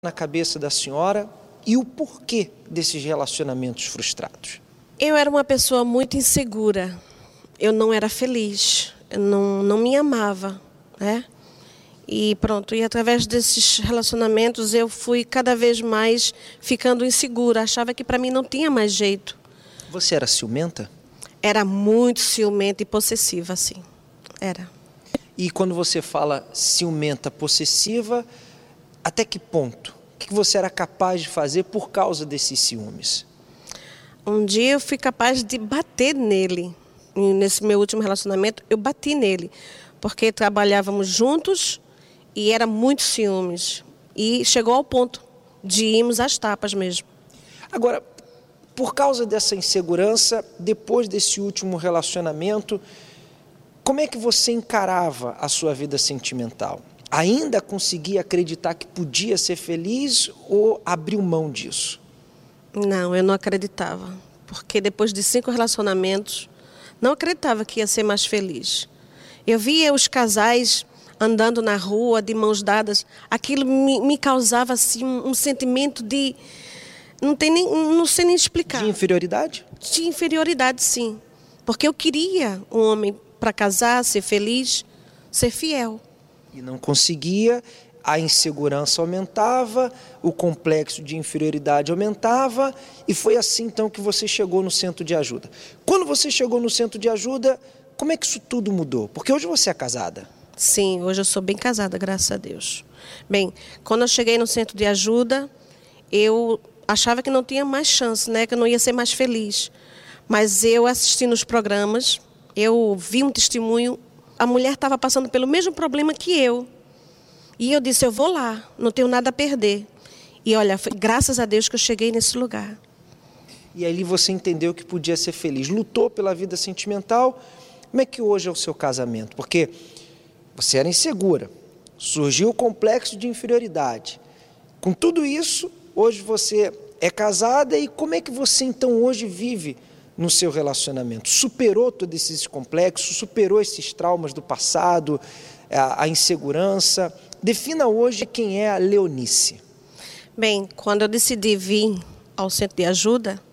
na cabeça da senhora e o porquê desses relacionamentos frustrados? Eu era uma pessoa muito insegura, eu não era feliz, eu não me amava, né? E pronto, e através desses relacionamentos eu fui cada vez mais ficando insegura, achava que para mim não tinha mais jeito. Você era ciumenta? Era muito ciumenta e possessiva, assim, era. E quando você fala ciumenta, possessiva, até que ponto? O que você era capaz de fazer por causa desses ciúmes? Um dia eu fui capaz de bater nele. Nesse meu último relacionamento, eu bati nele. Porque trabalhávamos juntos e era muito ciúmes. E chegou ao ponto de irmos às tapas mesmo. Agora, por causa dessa insegurança, depois desse último relacionamento, como é que você encarava a sua vida sentimental? Ainda conseguia acreditar que podia ser feliz ou abriu mão disso? Não, eu não acreditava. Porque depois de 5 relacionamentos, não acreditava que ia ser mais feliz. Eu via os casais andando na rua, de mãos dadas. Aquilo me causava assim, um sentimento de... Não sei nem explicar. De inferioridade? De inferioridade, sim. Porque eu queria um homem para casar, ser feliz, ser fiel. E não conseguia, a insegurança aumentava, o complexo de inferioridade aumentava, e foi assim então que você chegou no centro de ajuda. Quando você chegou no centro de ajuda, como é que isso tudo mudou? Porque hoje você é casada. Sim, hoje eu sou bem casada, graças a Deus. Bem, quando eu cheguei no centro de ajuda, eu achava que não tinha mais chance, né? Que eu não ia ser mais feliz. Mas eu assistindo os programas, eu vi um testemunho, a mulher estava passando pelo mesmo problema que eu. E eu disse, eu vou lá, não tenho nada a perder. E olha, foi graças a Deus que eu cheguei nesse lugar. E ali você entendeu que podia ser feliz, lutou pela vida sentimental. Como é que hoje é o seu casamento? Porque você era insegura, surgiu o complexo de inferioridade. Com tudo isso, hoje você é casada e como é que você então hoje vive no seu relacionamento? Superou todos esses complexos, superou esses traumas do passado, a insegurança? Defina hoje quem é a Leonice. Bem, quando eu decidi vir ao centro de ajuda,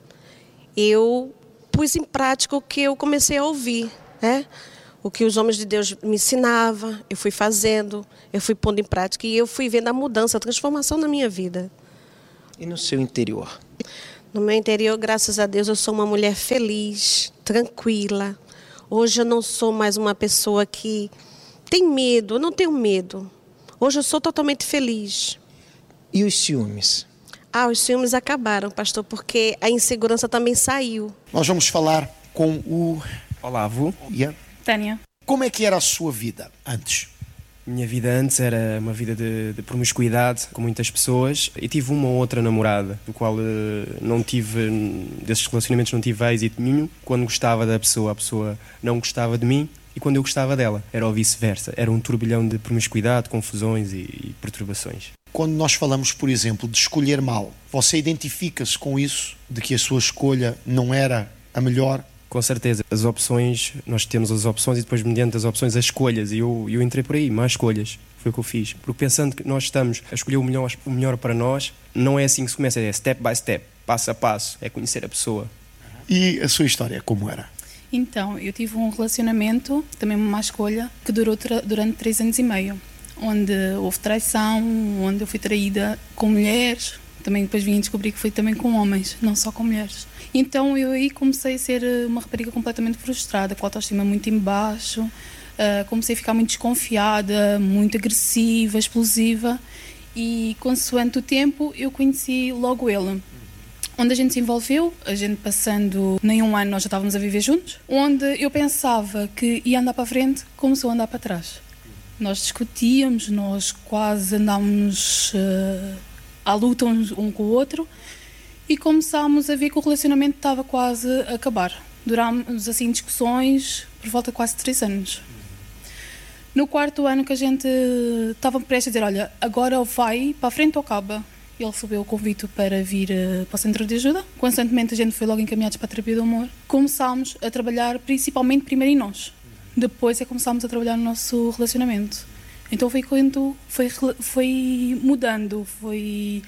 eu pus em prática o que eu comecei a ouvir, né? O que os homens de Deus me ensinavam, eu fui fazendo, eu fui pondo em prática e eu fui vendo a mudança, a transformação na minha vida. E no seu interior? No meu interior, graças a Deus, eu sou uma mulher feliz, tranquila. Hoje eu não sou mais uma pessoa que tem medo, eu não tenho medo. Hoje eu sou totalmente feliz. E os ciúmes? Os ciúmes acabaram, pastor, porque a insegurança também saiu. Nós vamos falar com o... Olavo. Tânia. Como é que era a sua vida antes? Minha vida antes era uma vida de promiscuidade com muitas pessoas. Eu tive uma ou outra namorada, do qual não tive, desses relacionamentos não tive êxito nenhum. Quando gostava da pessoa, a pessoa não gostava de mim. E quando eu gostava dela, era o vice-versa. Era um turbilhão de promiscuidade, confusões e perturbações. Quando nós falamos, por exemplo, de escolher mal, você identifica-se com isso? De que a sua escolha não era a melhor? Com certeza. As opções, nós temos as opções e depois, mediante as opções, as escolhas. E eu entrei por aí, mais escolhas. Foi o que eu fiz. Porque pensando que nós estamos a escolher o melhor para nós, não é assim que se começa, é step by step, passo a passo, é conhecer a pessoa. E a sua história, como era? Então, eu tive um relacionamento, também uma má escolha, que durou durante 3 anos e meio. Onde houve traição, onde eu fui traída com mulheres. Também depois vim descobrir que foi também com homens, não só com mulheres. Então eu aí comecei a ser uma rapariga completamente frustrada, com a autoestima muito em baixo, comecei a ficar muito desconfiada, muito agressiva, explosiva e consoante o tempo eu conheci logo ele. Onde a gente se envolveu, a gente passando nem um ano nós já estávamos a viver juntos, onde eu pensava que ia andar para a frente, começou a andar para trás. Nós discutíamos, nós quase andávamos à luta um com o outro e começámos a ver que o relacionamento estava quase a acabar. Durámos assim discussões por volta de quase 3 anos. No 4º ano que a gente estava prestes a dizer, olha, agora vai para a frente ou acaba. Ele recebeu o convite para vir para o centro de ajuda. Constantemente a gente foi logo encaminhados para a terapia do amor. Começámos a trabalhar principalmente primeiro em nós. Depois é que começámos a trabalhar no nosso relacionamento. Então foi quando foi mudando, foi